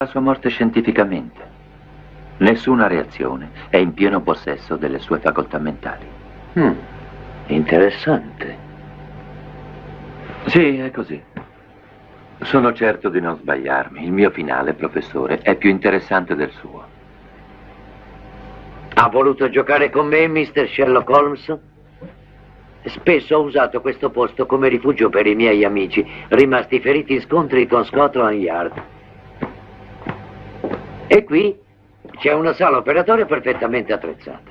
la sua morte scientificamente. Nessuna reazione, è in pieno possesso delle sue facoltà mentali. Interessante. Sì, è così. Sono certo di non sbagliarmi. Il mio finale, professore, è più interessante del suo. Ha voluto giocare con me, Mr. Sherlock Holmes? Spesso ho usato questo posto come rifugio per i miei amici, rimasti feriti in scontri con Scotland Yard. E qui c'è una sala operatoria perfettamente attrezzata.